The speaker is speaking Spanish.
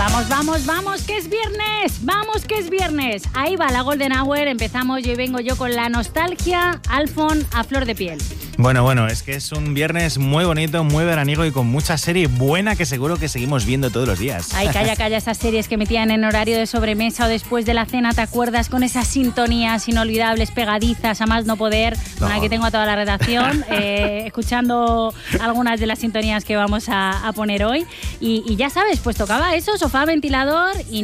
Vamos, que es viernes. Vamos, que es viernes. Ahí va la Golden Hour. Empezamos y hoy vengo yo con la nostalgia, Alfon, a flor de piel. Bueno, es que es un viernes muy bonito, muy veraniego y con mucha serie buena que seguro que seguimos viendo todos los días. Ay, calla, esas series que metían en horario de sobremesa o después de la cena, ¿te acuerdas? Con esas sintonías inolvidables, pegadizas, a más no poder. No. Bueno, aquí tengo a toda la redacción escuchando algunas de las sintonías que vamos a poner hoy. Y ya sabes, pues tocaba eso, sofá, ventilador y